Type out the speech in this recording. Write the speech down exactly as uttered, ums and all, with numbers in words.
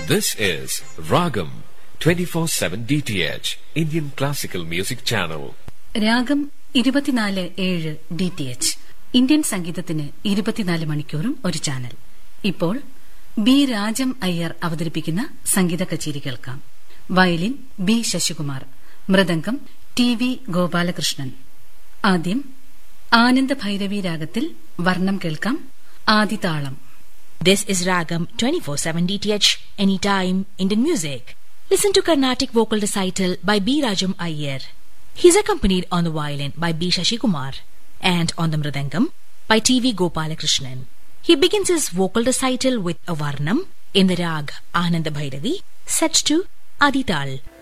This is Ragam twenty-four seven D T H, Indian Classical Music Channel. രാഗം ഇരുപത്തിനാല് ഏഴ് D T H, Indian സംഗീതത്തിന് ഇരുപത്തിനാല് മണിക്കൂറും ഒരു ചാനൽ. ഇപ്പോൾ ബി രാജം അയ്യർ അവതരിപ്പിക്കുന്ന സംഗീത കച്ചേരി കേൾക്കാം. Violin B Sasikumar, mridangam T V Gopalakrishnan. ആദ്യം ആനന്ദ ഭൈരവി രാഗത്തിൽ വർണ്ണം കേൾക്കാം. ആദിതാളം. This is Ragam twenty-four seven D T H, anytime Indian music. Listen to Carnatic vocal recital by B. Rajam Iyer. He is accompanied on the violin by B. Shashikumar and on the mridangam by T V Gopalakrishnan. He begins his vocal recital with a varnam in the rag Ananda Bhairavi, set to Adital.